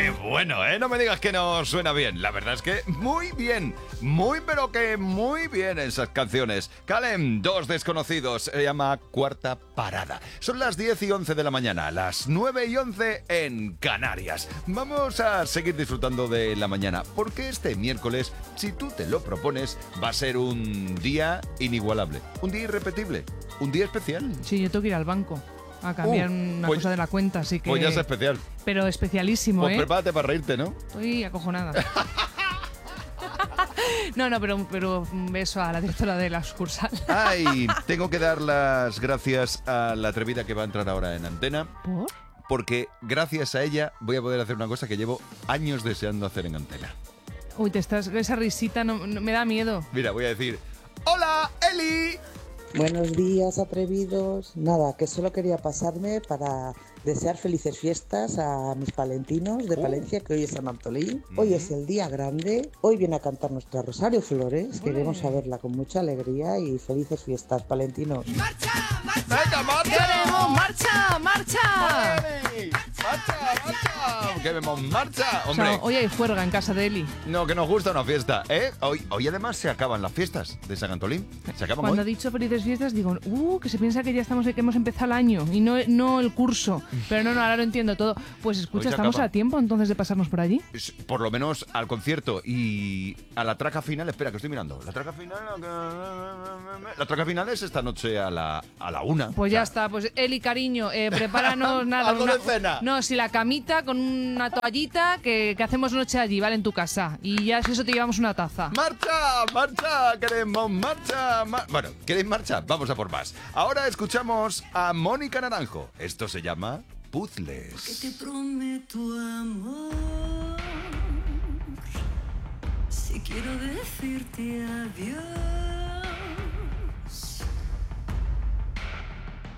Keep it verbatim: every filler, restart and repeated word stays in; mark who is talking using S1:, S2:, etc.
S1: Qué bueno, ¿eh? No me digas que no suena bien. La verdad es que muy bien. Muy, pero que muy bien esas canciones. Kalem, Dos Desconocidos, se llama Cuarta Parada. Son las diez y once de la mañana, las nueve y once en Canarias. Vamos a seguir disfrutando de la mañana, porque este miércoles, si tú te lo propones, va a ser un día inigualable, un día irrepetible, un día especial.
S2: Sí, yo tengo que ir al banco a cambiar
S1: Uh,
S2: una
S1: pues-
S2: cosa de la cuenta, así que...
S1: Pues ya es especial.
S2: Pero especialísimo,
S1: Pues
S2: ¿eh?
S1: prepárate para reírte, ¿no?
S2: Estoy acojonada. No, no, pero, pero un beso a la directora de la sucursal.
S1: Ay, tengo que dar las gracias a la atrevida que va a entrar ahora en antena,
S2: ¿Por?
S1: porque gracias a ella voy a poder hacer una cosa que llevo años deseando hacer en antena.
S2: Uy, te estás... Esa risita no, no- me da miedo.
S1: Mira, voy a decir, ¡hola, Eli!
S3: Buenos días, atrevidos. Nada, que solo quería pasarme para desear felices fiestas a mis palentinos de
S1: Oh.
S3: Palencia, que hoy es San Antolín. Hoy es el día grande. Hoy viene a cantar nuestra Rosario Flores. Queremos a verla con mucha alegría y felices fiestas, palentinos.
S1: ¡Venga, marcha!
S2: ¡Queremos marcha, marcha!
S1: ¡Eli! ¡Marcha, marcha! ¡Queremos marcha!
S2: O
S1: ¡Hombre!
S2: sea, hoy hay juerga en casa de Eli.
S1: No, que nos gusta una fiesta, ¿eh? Hoy, hoy además se acaban las fiestas de San Antolín. Se acaban
S2: Cuando ha
S1: hoy.
S2: dicho felices fiestas, digo, uh, que se piensa que ya estamos, que hemos empezado el año y no, no el curso. Pero no, no, ahora lo entiendo todo. Pues
S1: Hoy
S2: escucha,
S1: se
S2: ¿estamos
S1: acaba.
S2: a tiempo entonces de pasarnos por allí?
S1: Es- Por lo menos al concierto y a la traca final. Espera, que estoy mirando. La traca final. La traca final es esta noche a la, a la una.
S2: Pues
S1: O sea,
S2: ya está, pues Eli, cariño, eh, prepáranos nada.
S1: Algo
S2: una-
S1: de cena.
S2: No, si la camita con una toallita que, que hacemos noche allí, ¿vale? En tu casa. Y ya si eso te llevamos una taza.
S1: ¡Marcha! ¡Marcha! ¡Queremos marcha! ma- bueno, ¿queréis marcha? Vamos a por más. Ahora escuchamos a Mónica Naranjo. Esto se llama Puzzles.
S4: Te prometo amor, si quiero decirte adiós.